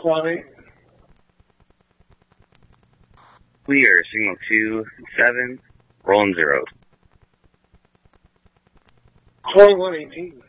Quad 8. Clear, signal 2-7, rolling 0. Calling 118.